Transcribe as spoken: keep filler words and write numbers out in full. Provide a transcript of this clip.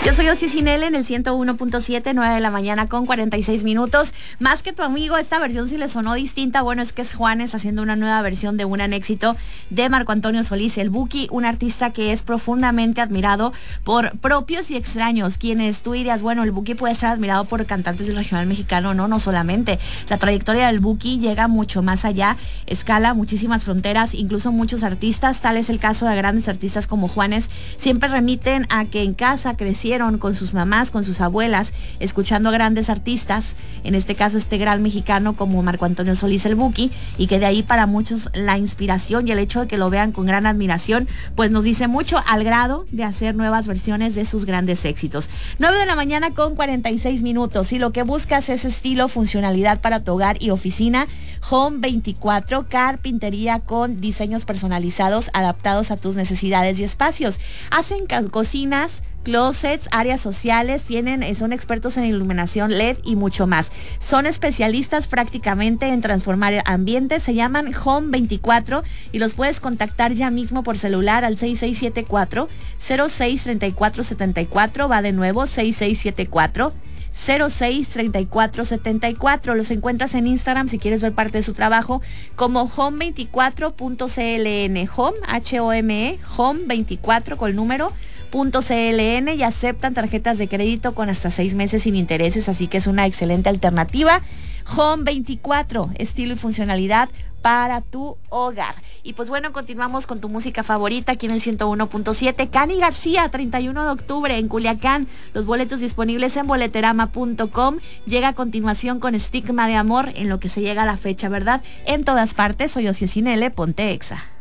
Yo soy Osi Sinele en el ciento uno punto siete, nueve de la mañana con cuarenta y seis minutos. Más que tu amigo, esta versión sí le sonó distinta. Bueno, es que es Juanes haciendo una nueva versión de Un Gran Éxito de Marco Antonio Solís, el Buki, un artista que es profundamente admirado por propios y extraños. Quienes tú dirías, bueno, el Buki puede ser admirado por cantantes del regional mexicano. No, no solamente. La trayectoria del Buki llega mucho más allá, escala muchísimas fronteras, incluso muchos artistas. Tal es el caso de grandes artistas como Juanes. Siempre remiten a que en casa crecieron con sus mamás, con sus abuelas, escuchando a grandes artistas, en este caso este gran mexicano como Marco Antonio Solís el Buki, y que de ahí para muchos la inspiración y el hecho de que lo vean con gran admiración, pues nos dice mucho, al grado de hacer nuevas versiones de sus grandes éxitos. nueve de la mañana con cuarenta y seis minutos. Si lo que buscas es estilo, funcionalidad para tu hogar y oficina, Home veinticuatro, carpintería con diseños personalizados adaptados a tus necesidades y espacios. Hacen ca- cocinas, closets, áreas sociales, tienen, son expertos en iluminación L E D y mucho más. Son especialistas prácticamente en transformar ambientes, se llaman Home veinticuatro y los puedes contactar ya mismo por celular al seis seis siete cuatro, cero seis tres cuatro siete cuatro, va de nuevo, seis seis siete cuatro, cero seis tres cuatro siete cuatro. Los encuentras en Instagram si quieres ver parte de su trabajo como home veinticuatro punto c l n, home, H O M E, home veinticuatro con el número punto C L N, y aceptan tarjetas de crédito con hasta seis meses sin intereses, así que es una excelente alternativa. Home veinticuatro, estilo y funcionalidad para tu hogar. Y pues bueno, continuamos con tu música favorita aquí en el ciento uno punto siete. Cani García, treinta y uno de octubre en Culiacán. Los boletos disponibles en boleterama punto com. Llega a continuación con Estigma de Amor, en lo que se llega a la fecha, ¿verdad? En todas partes, soy Osi Sinele, ponte Exa.